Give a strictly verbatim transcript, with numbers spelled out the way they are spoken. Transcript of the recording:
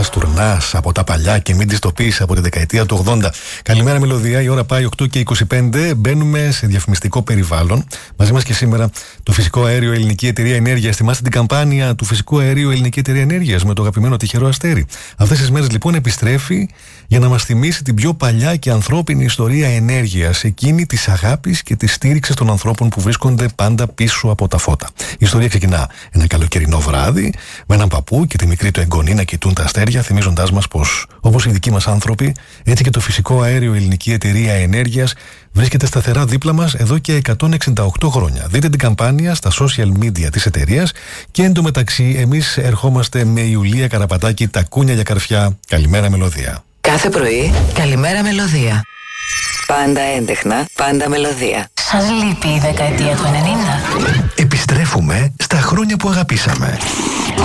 θα στουρνάς από τα παλιά και μην τις το πεις από τη δεκαετία του ογδόντα. Καλημέρα Μελωδία, η ώρα πάει οκτώ και είκοσι πέντε. Μπαίνουμε σε διαφημιστικό περιβάλλον. Μαζί μας και σήμερα το Φυσικό Αέριο Ελληνική Εταιρεία Ενέργειας. Θυμάστε την καμπάνια του Φυσικού Αερίου Ελληνική Εταιρεία Ενέργειας με το αγαπημένο τυχερό αστέρι? Αυτές τις μέρες λοιπόν επιστρέφει για να μας θυμίσει την πιο παλιά και ανθρώπινη ιστορία ενέργειας, εκείνη της αγάπης και της στήριξης των ανθρώπων που βρίσκονται πάντα πίσω από τα φώτα. Η ιστορία ξεκινά ένα καλοκαιρινό βράδυ με έναν παππού και τη μικρή του εγγονή να κοιτούν τα αστέρια, θυμίζοντάς μας πως όπως οι δικοί μας άνθρωποι, έτσι και το Φυσικό Αέριο Ελληνική Εταιρεία Ενέργειας βρίσκεται σταθερά δίπλα μας εδώ και εκατόν εξήντα οκτώ χρόνια. Δείτε την καμπάνια στα social media της εταιρείας και εντωμεταξύ εμείς ερχόμαστε με Ιουλία Καραπατάκη, τα κούνια για καρφιά. Καλημέρα Μελωδία. Κάθε πρωί, καλημέρα Μελωδία. Πάντα έντεχνα, πάντα μελωδία. Σας λείπει η δεκαετία του ενενήντα? Επιστρέφουμε στα χρόνια που αγαπήσαμε.